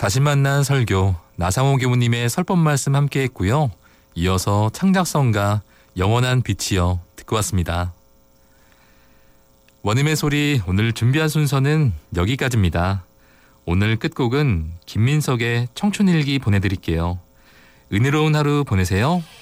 다시 만난 설교 나상호 교무님의 설법 말씀 함께 했고요. 이어서 창작성가 영원한 빛이여 듣고 왔습니다. 원음의 소리 오늘 준비한 순서는 여기까지입니다. 오늘 끝곡은 김민석의 청춘일기 보내드릴게요. 은혜로운 하루 보내세요.